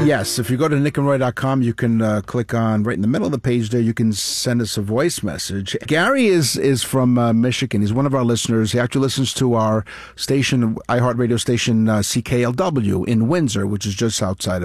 Yes, if you go to nickandroy.com, you can click on right in the middle of the page there. You can send us a voice message. Gary is from Michigan. He's one of our listeners. He actually listens to our station, iHeartRadio station, CKLW in Windsor, which is just outside